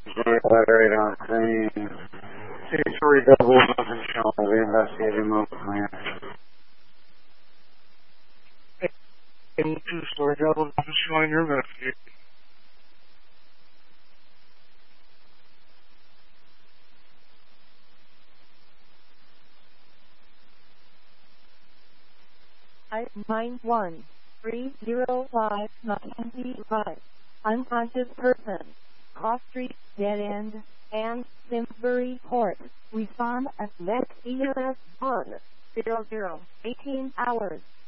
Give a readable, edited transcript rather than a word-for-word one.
Elaborate on scene. Two-story double doesn't show the investigating mobile plan. And two-story double doesn't show on your investigation. I-91-3059 unconscious person, Cross Street, Dead End, and Simsbury Court. Respond at next EMS 100, 18 hours.